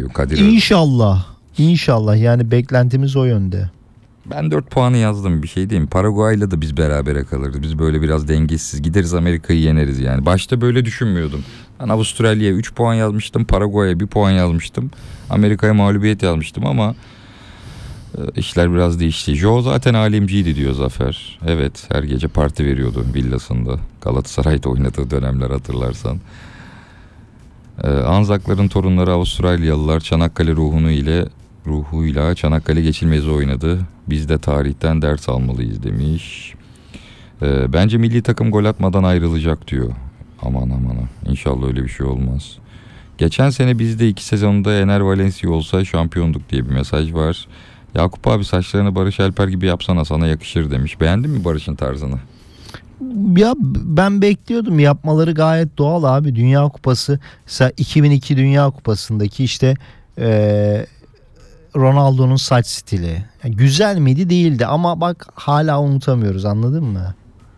Kadir. İnşallah. İnşallah yani beklentimiz o yönde. Ben 4 puanı yazdım, bir şey diyeyim. Paraguay'la da biz berabere kalırız. Biz böyle biraz dengesiz gideriz, Amerika'yı yeneriz yani. Başta böyle düşünmüyordum. Ben Avustralya'ya 3 puan yazmıştım. Paraguay'a 1 puan yazmıştım. Amerika'ya mağlubiyet yazmıştım ama işler biraz değişti. Joe zaten alemciydi diyor Zafer. Evet, her gece parti veriyordu villasında. Galatasaray'da oynadığı dönemler hatırlarsan. Anzakların torunları Avustralyalılar Çanakkale ruhuyla Çanakkale geçilmezi oynadı. Biz de tarihten ders almalıyız demiş. Bence milli takım gol atmadan ayrılacak diyor. Aman. İnşallah öyle bir şey olmaz. Geçen sene bizde 2 sezonda Ener Valencia olsa şampiyonduk diye bir mesaj var. Yakup abi saçlarını Barış Alper gibi yapsana, sana yakışır demiş. Beğendin mi Barış'ın tarzını? Ya ben bekliyordum, yapmaları gayet doğal abi. Dünya Kupası mesela 2002 Dünya Kupası'ndaki işte Ronaldo'nun saç stili. Yani güzel miydi? Değildi ama bak hala unutamıyoruz, anladın mı?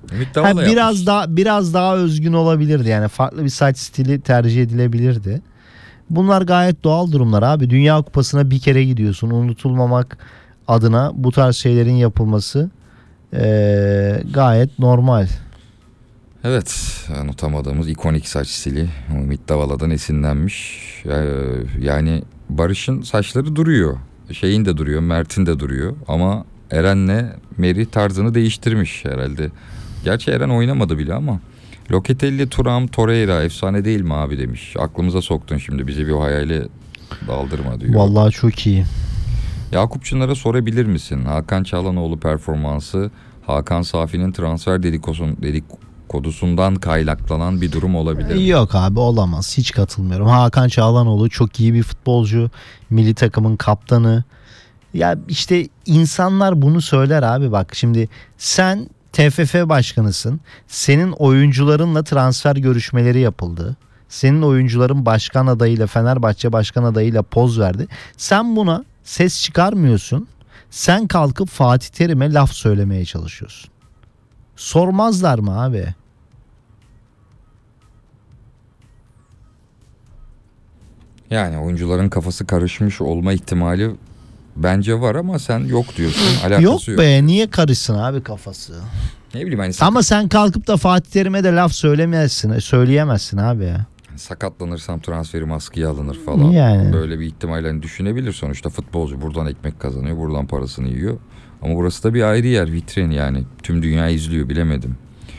Biraz daha özgün olabilirdi yani, farklı bir saç stili tercih edilebilirdi. Bunlar gayet doğal durumlar abi. Dünya Kupası'na bir kere gidiyorsun. Unutulmamak adına bu tarz şeylerin yapılması gayet normal. Evet, unutamadığımız ikonik saç stili Ümit Davala'dan esinlenmiş. Yani Barış'ın saçları duruyor. Şeyin de duruyor, Mert'in de duruyor. Ama Eren'le Meri tarzını değiştirmiş herhalde. Gerçi Eren oynamadı bile ama. Locatelli, Thuram, Torreira efsane değil mi abi demiş. Aklımıza soktun şimdi, bizi bir o hayale daldırma diyor. Vallahi çok iyi. Yakup Çınar'a sorabilir misin? Hakan Çalhanoğlu performansı Hakan Safi'nin transfer dedikodusundan kaynaklanan bir durum olabilir mi? Yok abi, olamaz. Hiç katılmıyorum. Hakan Çalhanoğlu çok iyi bir futbolcu. Milli takımın kaptanı. Ya işte insanlar bunu söyler abi, bak şimdi sen TFF başkanısın. Senin oyuncularınla transfer görüşmeleri yapıldı. Senin oyuncuların başkan adayıyla, Fenerbahçe başkan adayıyla poz verdi. Sen buna ses çıkarmıyorsun. Sen kalkıp Fatih Terim'e laf söylemeye çalışıyorsun. Sormazlar mı abi? Yani oyuncuların kafası karışmış olma ihtimali bence var ama sen yok diyorsun. Alakası Yok be, niye karışsın abi kafası? Ne bileyim hani Ama sen kalkıp da Fatih Terim'e de laf söyleyemezsin abi ya. sakatlanırsam transferim askıya alınır falan. Yani. Böyle bir ihtimal hani düşünebilir, sonuçta futbolcu buradan ekmek kazanıyor, buradan parasını yiyor. Ama burası da bir ayrı yer, vitrin yani. Tüm dünya izliyor, bilemedim.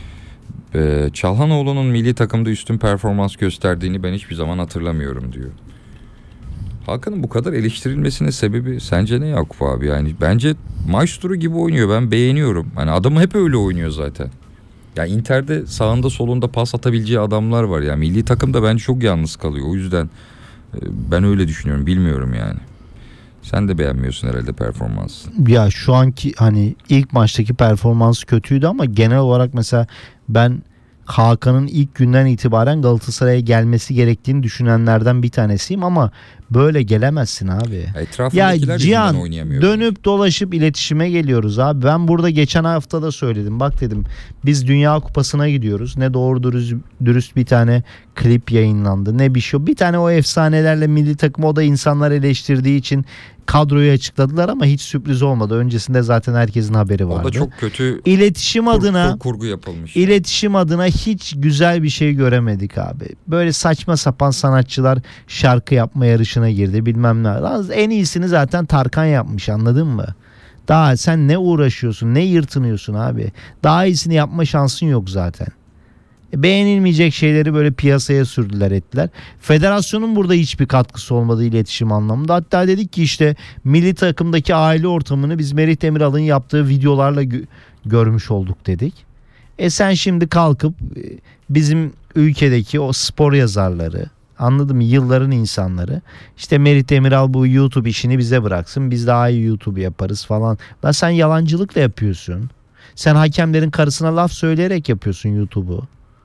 Çalhanoğlu'nun milli takımda üstün performans gösterdiğini ben hiçbir zaman hatırlamıyorum diyor. Hakan'ın bu kadar eleştirilmesinin sebebi sence ne Yakup abi? Yani bence maestro gibi oynuyor, ben beğeniyorum. Hani adamı hep öyle oynuyor zaten. Ya Inter'de sağında solunda pas atabileceği adamlar var ya. Milli takımda bence çok yalnız kalıyor. O yüzden ben öyle düşünüyorum. Bilmiyorum yani. Sen de beğenmiyorsun herhalde performansı. Ya şu anki hani ilk maçtaki performansı kötüydü ama genel olarak mesela ben Hakan'ın ilk günden itibaren Galatasaray'a gelmesi gerektiğini düşünenlerden bir tanesiyim ama böyle gelemezsin abi. Etrafındakiler yüzünden oynayamıyor. Dönüp dolaşıp iletişime geliyoruz abi. Ben burada geçen hafta da söyledim. Bak dedim, biz Dünya Kupası'na gidiyoruz. Ne doğru dürüst bir tane klip yayınlandı, ne bir şey. Bir tane o efsanelerle milli takım, o da insanlar eleştirdiği için kadroyu açıkladılar ama hiç sürpriz olmadı. Öncesinde zaten herkesin haberi vardı. O da çok kötü İletişim adına kurgu yapılmış. İletişim adına hiç güzel bir şey göremedik abi. Böyle saçma sapan sanatçılar şarkı yapma yarışına girdi, bilmem ne. En iyisini zaten Tarkan yapmış, anladın mı? Daha sen ne uğraşıyorsun, ne yırtınıyorsun abi? Daha iyisini yapma şansın yok zaten. Beğenilmeyecek şeyleri böyle piyasaya sürdüler, ettiler. Federasyonun burada hiçbir katkısı olmadı iletişim anlamında. Hatta dedik ki işte milli takımdaki aile ortamını biz Merih Demiral'ın yaptığı videolarla görmüş olduk dedik. Sen şimdi kalkıp bizim ülkedeki o spor yazarları, anladın mı, yılların insanları, işte Merih Demiral bu YouTube işini bize bıraksın, biz daha iyi YouTube yaparız falan. Lan sen yalancılıkla yapıyorsun. Sen hakemlerin karısına laf söyleyerek yapıyorsun YouTube'u.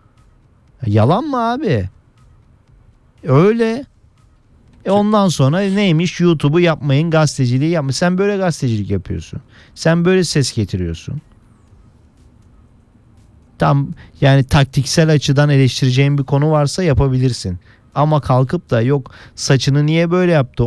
Yalan mı abi? Öyle. Ondan sonra neymiş, YouTube'u yapmayın, gazeteciliği yapmayın. Sen böyle gazetecilik yapıyorsun. Sen böyle ses getiriyorsun. Tam yani taktiksel açıdan eleştireceğin bir konu varsa yapabilirsin. Ama kalkıp da yok saçını niye böyle yaptı,